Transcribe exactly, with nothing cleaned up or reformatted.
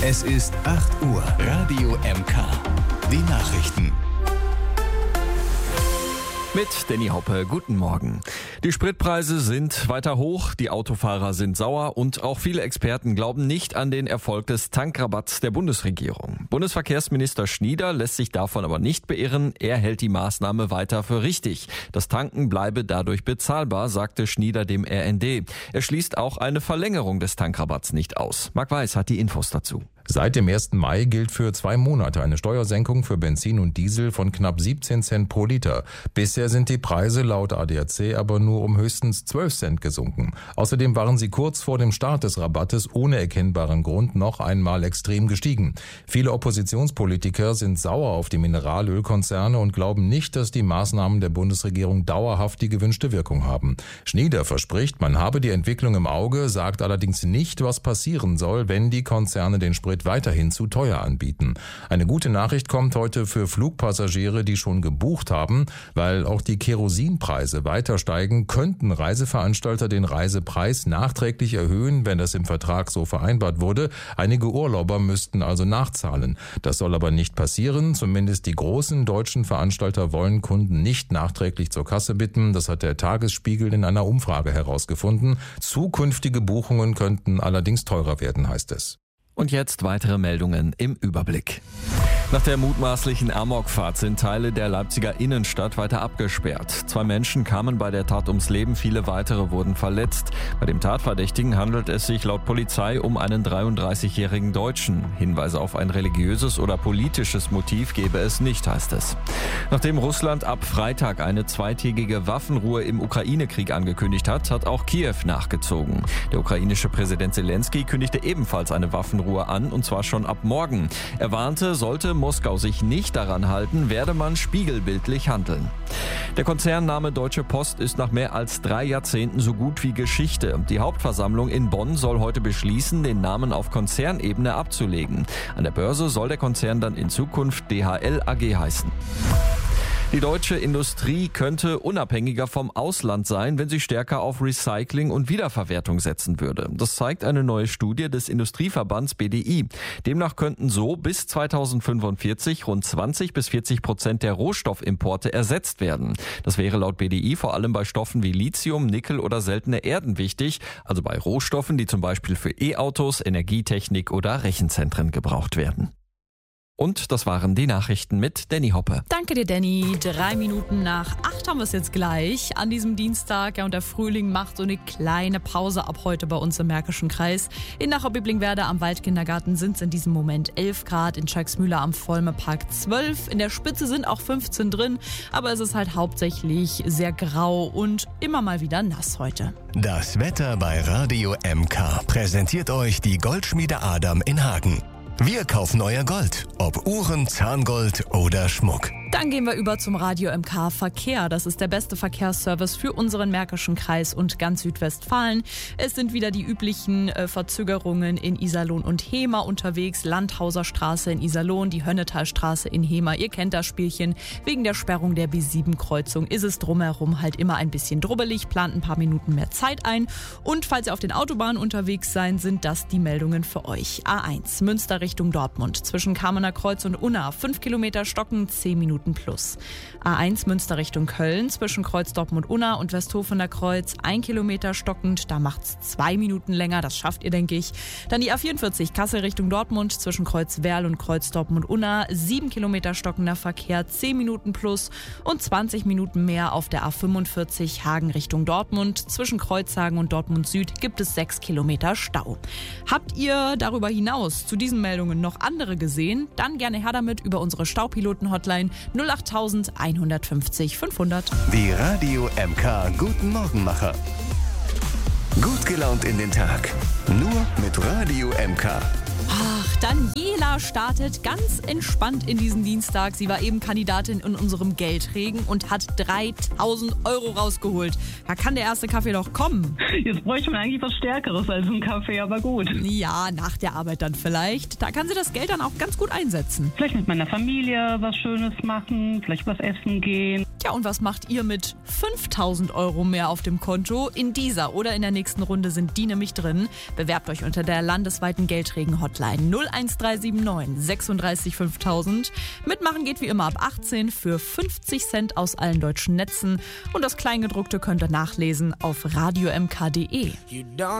Es ist acht Uhr. Radio M K. Die Nachrichten. Mit Danny Hoppe, guten Morgen. Die Spritpreise sind weiter hoch, die Autofahrer sind sauer und auch viele Experten glauben nicht an den Erfolg des Tankrabatts der Bundesregierung. Bundesverkehrsminister Schnieder lässt sich davon aber nicht beirren. Er hält die Maßnahme weiter für richtig. Das Tanken bleibe dadurch bezahlbar, sagte Schnieder dem R N D. Er schließt auch eine Verlängerung des Tankrabatts nicht aus. Marc Weiß hat die Infos dazu. Seit dem ersten Mai gilt für zwei Monate eine Steuersenkung für Benzin und Diesel von knapp siebzehn Cent pro Liter. Bisher sind die Preise laut A D A C aber nur um höchstens zwölf Cent gesunken. Außerdem waren sie kurz vor dem Start des Rabattes ohne erkennbaren Grund noch einmal extrem gestiegen. Viele Oppositionspolitiker sind sauer auf die Mineralölkonzerne und glauben nicht, dass die Maßnahmen der Bundesregierung dauerhaft die gewünschte Wirkung haben. Schnieder verspricht, man habe die Entwicklung im Auge, sagt allerdings nicht, was passieren soll, wenn die Konzerne den Sprit weiterhin zu teuer anbieten. Eine gute Nachricht kommt heute für Flugpassagiere, die schon gebucht haben. Weil auch die Kerosinpreise weiter steigen, könnten Reiseveranstalter den Reisepreis nachträglich erhöhen, wenn das im Vertrag so vereinbart wurde. Einige Urlauber müssten also nachzahlen. Das soll aber nicht passieren. Zumindest die großen deutschen Veranstalter wollen Kunden nicht nachträglich zur Kasse bitten. Das hat der Tagesspiegel in einer Umfrage herausgefunden. Zukünftige Buchungen könnten allerdings teurer werden, heißt es. Und jetzt weitere Meldungen im Überblick. Nach der mutmaßlichen Amokfahrt sind Teile der Leipziger Innenstadt weiter abgesperrt. Zwei Menschen kamen bei der Tat ums Leben, viele weitere wurden verletzt. Bei dem Tatverdächtigen handelt es sich laut Polizei um einen dreiunddreißigjährigen Deutschen. Hinweise auf ein religiöses oder politisches Motiv gebe es nicht, heißt es. Nachdem Russland ab Freitag eine zweitägige Waffenruhe im Ukraine-Krieg angekündigt hat, hat auch Kiew nachgezogen. Der ukrainische Präsident Zelensky kündigte ebenfalls eine Waffenruhe an, und zwar schon ab morgen. Er warnte, sollte Moskau sich nicht daran halten, werde man spiegelbildlich handeln. Der Konzernname Deutsche Post ist nach mehr als drei Jahrzehnten so gut wie Geschichte. Die Hauptversammlung in Bonn soll heute beschließen, den Namen auf Konzernebene abzulegen. An der Börse soll der Konzern dann in Zukunft D H L A G heißen. Die deutsche Industrie könnte unabhängiger vom Ausland sein, wenn sie stärker auf Recycling und Wiederverwertung setzen würde. Das zeigt eine neue Studie des Industrieverbands B D I. Demnach könnten so bis zweitausendfünfundvierzig rund zwanzig bis vierzig Prozent der Rohstoffimporte ersetzt werden. Das wäre laut B D I vor allem bei Stoffen wie Lithium, Nickel oder seltene Erden wichtig, also bei Rohstoffen, die zum Beispiel für E-Autos, Energietechnik oder Rechenzentren gebraucht werden. Und das waren die Nachrichten mit Danny Hoppe. Danke dir, Danny. Drei Minuten nach acht haben wir es jetzt gleich an diesem Dienstag. Ja, und der Frühling macht so eine kleine Pause ab heute bei uns im Märkischen Kreis. In Nachau-Biblingenwerder am Waldkindergarten sind es in diesem Moment elf Grad, in Schalksmühle am Vollmerpark zwölf. In der Spitze sind auch fünfzehn drin, aber es ist halt hauptsächlich sehr grau und immer mal wieder nass heute. Das Wetter bei Radio M K präsentiert euch die Goldschmiede Adam in Hagen. Wir kaufen euer Gold, ob Uhren, Zahngold oder Schmuck. Dann gehen wir über zum Radio M K Verkehr. Das ist der beste Verkehrsservice für unseren Märkischen Kreis und ganz Südwestfalen. Es sind wieder die üblichen äh, Verzögerungen in Iserlohn und Hemer unterwegs. Landhauser Straße in Iserlohn, die Hönnetalstraße in Hemer. Ihr kennt das Spielchen. Wegen der Sperrung der B sieben Kreuzung ist es drumherum halt immer ein bisschen drubbelig. Plant ein paar Minuten mehr Zeit ein. Und falls ihr auf den Autobahnen unterwegs seid, sind das die Meldungen für euch. A eins, Münster Richtung Dortmund. Zwischen Kamener Kreuz und Unna. fünf Kilometer stocken, zehn Minuten plus. A eins Münster Richtung Köln, zwischen Kreuz Dortmund-Unna und Westhofener Kreuz, ein Kilometer stockend, da macht's zwei Minuten länger, das schafft ihr, denke ich. Dann die A vierundvierzig Kassel Richtung Dortmund, zwischen Kreuz Werl und Kreuz Dortmund-Unna, sieben Kilometer stockender Verkehr, zehn Minuten plus und zwanzig Minuten mehr auf der A fünfundvierzig Hagen Richtung Dortmund. Zwischen Kreuzhagen und Dortmund Süd gibt es sechs Kilometer Stau. Habt ihr darüber hinaus zu diesen Meldungen noch andere gesehen? Dann gerne her damit über unsere Staupiloten-Hotline null acht eins fünf null fünfhundert. Die Radio M K Guten Morgenmacher. Gut gelaunt in den Tag. Nur mit Radio M K. Ach, Daniela startet ganz entspannt in diesen Dienstag. Sie war eben Kandidatin in unserem Geldregen und hat dreitausend Euro rausgeholt. Da kann der erste Kaffee doch kommen. Jetzt bräuchte man eigentlich was Stärkeres als ein Kaffee, aber gut. Ja, nach der Arbeit dann vielleicht. Da kann sie das Geld dann auch ganz gut einsetzen. Vielleicht mit meiner Familie was Schönes machen, vielleicht was essen gehen. Tja, und was macht ihr mit fünftausend Euro mehr auf dem Konto? In dieser oder in der nächsten Runde sind die nämlich drin. Bewerbt euch unter der landesweiten Geldregen-Hotline null eins drei sieben neun sechsunddreißig fünftausend. Mitmachen geht wie immer ab achtzehn für fünfzig Cent aus allen deutschen Netzen. Und das Kleingedruckte könnt ihr nachlesen auf radio m k punkt d e.